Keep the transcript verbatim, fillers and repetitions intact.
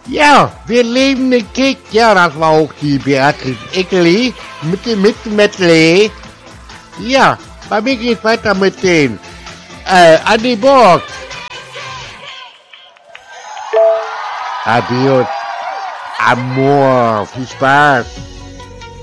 Ja, wir leben den Kick. Ja, das war auch die Beatrice Eckerli mit dem mit Medley. Ja, bei mir geht's weiter mit den äh, Andi Borg. Adios, Amor, viel Spaß.